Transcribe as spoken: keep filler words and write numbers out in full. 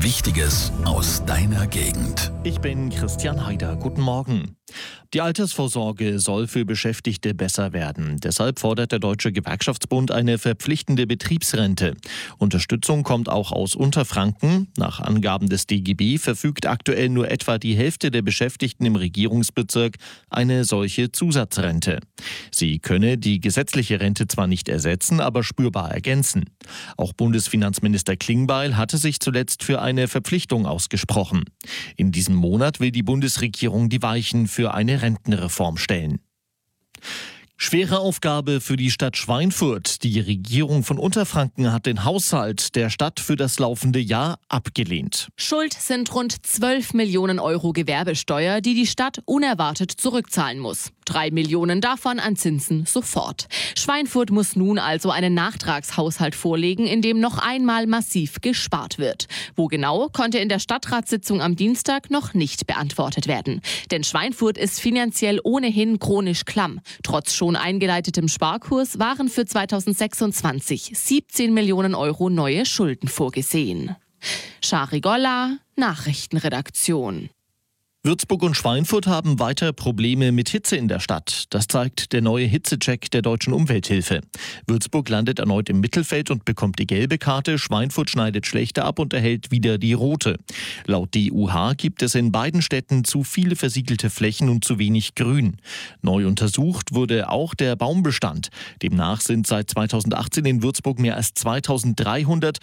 Wichtiges aus deiner Gegend. Ich bin Christian Haider. Guten Morgen. Die Altersvorsorge soll für Beschäftigte besser werden. Deshalb fordert der Deutsche Gewerkschaftsbund eine verpflichtende Betriebsrente. Unterstützung kommt auch aus Unterfranken. Nach Angaben des D G B verfügt aktuell nur etwa die Hälfte der Beschäftigten im Regierungsbezirk eine solche Zusatzrente. Sie könne die gesetzliche Rente zwar nicht ersetzen, aber spürbar ergänzen. Auch Bundesfinanzminister Klingbeil hatte sich zuletzt für eine Verpflichtung ausgesprochen. In diesem Monat will die Bundesregierung die Weichen für eine Rentenreform stellen. Schwere Aufgabe für die Stadt Schweinfurt. Die Regierung von Unterfranken hat den Haushalt der Stadt für das laufende Jahr abgelehnt. Schuld sind rund zwölf Millionen Euro Gewerbesteuer, die die Stadt unerwartet zurückzahlen muss. Drei Millionen davon an Zinsen sofort. Schweinfurt muss nun also einen Nachtragshaushalt vorlegen, in dem noch einmal massiv gespart wird. Wo genau, konnte in der Stadtratssitzung am Dienstag noch nicht beantwortet werden. Denn Schweinfurt ist finanziell ohnehin chronisch klamm. Trotz schon eingeleitetem Sparkurs waren für zweitausendsechsundzwanzig siebzehn Millionen Euro neue Schulden vorgesehen. Shari Golla, Nachrichtenredaktion. Würzburg und Schweinfurt haben weiter Probleme mit Hitze in der Stadt. Das zeigt der neue Hitzecheck der Deutschen Umwelthilfe. Würzburg landet erneut im Mittelfeld und bekommt die gelbe Karte. Schweinfurt schneidet schlechter ab und erhält wieder die rote. Laut D U H gibt es in beiden Städten zu viele versiegelte Flächen und zu wenig Grün. Neu untersucht wurde auch der Baumbestand. Demnach sind seit zweitausendachtzehn in Würzburg mehr als zweitausenddreihundert